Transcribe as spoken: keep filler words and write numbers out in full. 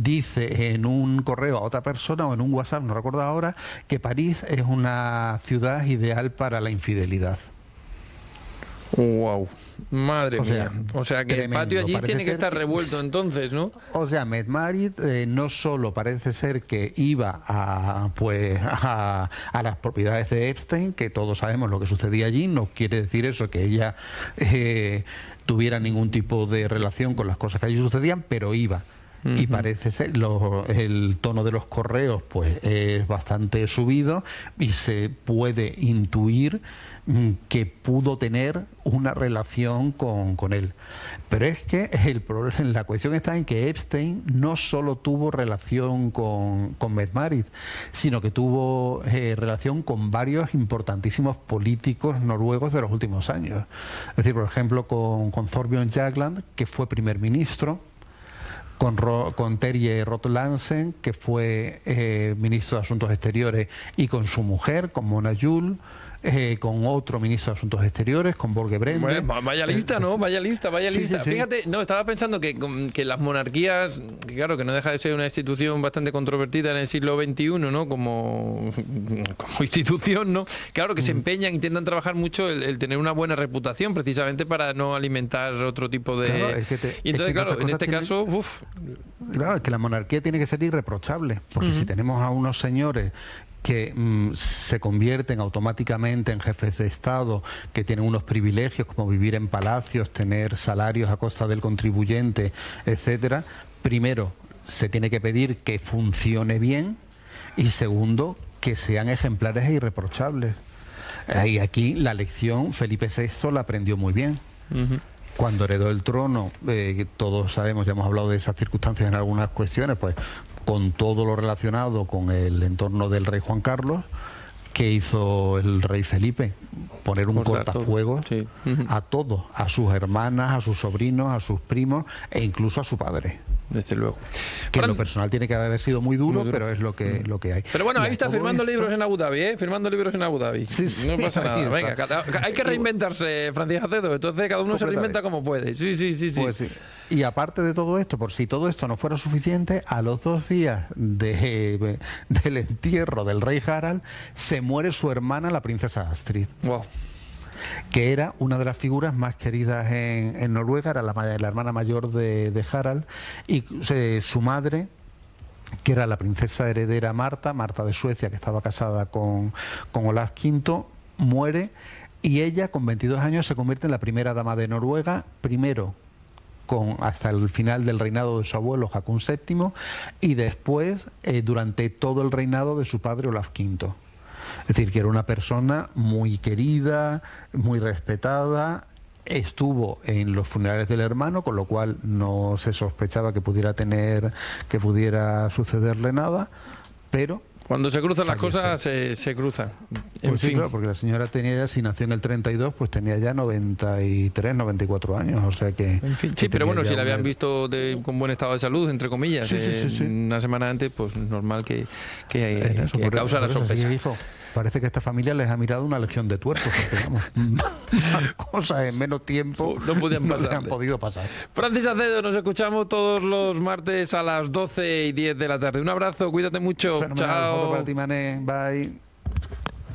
dice en un correo a otra persona o en un WhatsApp, no recuerdo ahora, que París es una ciudad ideal para la infidelidad. Wow, madre o sea, mía. O sea que tremendo. el patio allí Parece tiene que ser estar que... revuelto entonces, ¿no? O sea, Mette-Marit eh, no solo parece ser que iba a, pues, a, a las propiedades de Epstein, que todos sabemos lo que sucedía allí, no quiere decir eso que ella eh, tuviera ningún tipo de relación con las cosas que allí sucedían, pero iba. Uh-huh. Y parece ser, lo, el tono de los correos pues es bastante subido y se puede intuir que pudo tener una relación con, con él. Pero es que el problema, la cuestión está en que Epstein no solo tuvo relación con, con Mette-Marit, sino que tuvo eh, relación con varios importantísimos políticos noruegos de los últimos años. Es decir, por ejemplo, con, con Thorbjørn Jagland, que fue primer ministro, con, Ro, con Terje Roth-Larsen, que fue eh, ministro de Asuntos Exteriores, y con su mujer, con Mona Juul, Eh, con otro ministro de Asuntos Exteriores, con Borge Brende. Bueno, vaya lista, ¿no? Vaya lista, vaya sí, lista. Sí, sí. Fíjate, no, estaba pensando que, que las monarquías, que claro, que no deja de ser una institución bastante controvertida en el siglo veintiuno, ¿no? Como, como institución, ¿no? Claro, que mm. se empeñan, intentan trabajar mucho el, el tener una buena reputación, precisamente para no alimentar otro tipo de... Claro, es que te, y entonces, es que claro, en este tiene... caso, uff. Claro, es que la monarquía tiene que ser irreprochable, porque uh-huh. si tenemos a unos señores que mmm, se convierten automáticamente en jefes de Estado, que tienen unos privilegios como vivir en palacios, tener salarios a costa del contribuyente, etcétera. Primero, se tiene que pedir que funcione bien y segundo, que sean ejemplares e irreprochables. Y aquí la lección Felipe sexto la aprendió muy bien. Uh-huh. Cuando heredó el trono, eh, todos sabemos, ya hemos hablado de esas circunstancias en algunas cuestiones, pues con todo lo relacionado con el entorno del rey Juan Carlos, que hizo el rey Felipe, poner un cortafuegos sí. a todos, a sus hermanas, a sus sobrinos, a sus primos e incluso a su padre. Desde luego. Que en lo personal tiene que haber sido muy duro, muy duro. pero es lo que, lo que hay. Pero bueno, ahí está firmando esto... libros en Abu Dhabi, ¿eh? Firmando libros en Abu Dhabi. Sí, sí, no pasa nada. Venga, cada, hay que reinventarse, Francisco Acedo. Entonces cada uno se reinventa como puede. Sí, sí, sí, sí. Pues sí. Y aparte de todo esto, por si todo esto no fuera suficiente, a los dos días de, del entierro del rey Harald, se muere su hermana, la princesa Astrid. Wow. Que era una de las figuras más queridas en, en Noruega, era la, la hermana mayor de, de Harald, y eh, su madre, que era la princesa heredera Marta, Marta de Suecia, que estaba casada con, con Olaf quinto, muere, y ella con veintidós años se convierte en la primera dama de Noruega, primero con hasta el final del reinado de su abuelo Haakon séptimo, y después eh, durante todo el reinado de su padre Olaf quinto. Es decir, que era una persona muy querida, muy respetada, estuvo en los funerales del hermano, con lo cual no se sospechaba que pudiera tener, que pudiera sucederle nada, pero... Cuando se cruzan fallece. las cosas, se, se cruzan. En pues sí, fin. claro, porque la señora tenía ya, si nació en el treinta y dos, pues tenía ya noventa y tres, noventa y cuatro años, o sea que... En fin. que sí, pero bueno, si la habían una... visto de, con buen estado de salud, entre comillas, sí, sí, sí, sí. una semana antes, pues normal que, que, eso, que causa la sorpresa. Sí, parece que esta familia les ha mirado una legión de tuertos, porque vamos, cosas en menos tiempo no podían pasar. No han podido pasar. Francis Acedo, nos escuchamos todos los martes a las doce y diez de la tarde. Un abrazo, cuídate mucho. Fenomenal. Chao. Foto para ti, Mané. Bye.